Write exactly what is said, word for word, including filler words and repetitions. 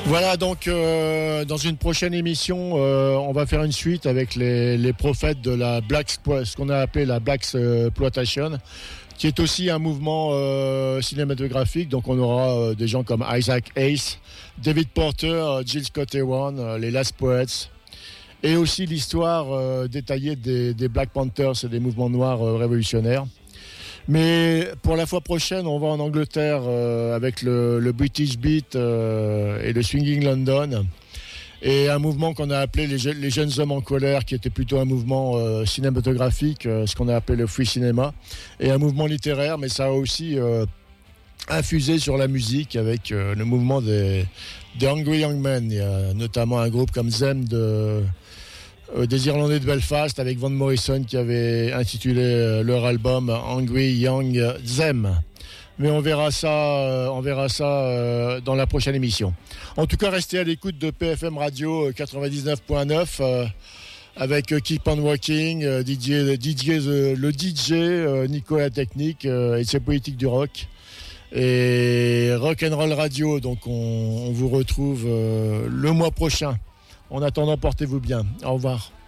Voilà, donc euh, dans une prochaine émission, euh, on va faire une suite avec les, les prophètes de la Black, ce qu'on a appelé la Black Exploitation, qui est aussi un mouvement euh, cinématographique. Donc on aura euh, des gens comme Isaac Hayes, David Porter, euh, Jill Scott Heron, euh, les Last Poets, et aussi l'histoire euh, détaillée des, des Black Panthers et des mouvements noirs euh, révolutionnaires. Mais pour la fois prochaine, on va en Angleterre euh, avec le, le British Beat euh, et le Swinging London. Et un mouvement qu'on a appelé les, les Jeunes Hommes en Colère, qui était plutôt un mouvement euh, cinématographique, euh, ce qu'on a appelé le Free Cinema. Et un mouvement littéraire, mais ça a aussi euh, infusé sur la musique avec euh, le mouvement des, des Hungry Young Men. Il y a notamment un groupe comme Zem de... Euh, des Irlandais de Belfast avec Van Morrison qui avait intitulé euh, leur album Hungry Young Them. Mais on verra ça, euh, on verra ça euh, dans la prochaine émission. En tout cas, restez à l'écoute de P F M Radio quatre-vingt-dix-neuf neuf euh, avec euh, Keep on Walking, euh, D J, D J euh, le D J euh, Nico la technique euh, et ses politiques du rock. Et Rock'n'Roll Radio, donc on, on vous retrouve euh, le mois prochain. En attendant, portez-vous bien. Au revoir.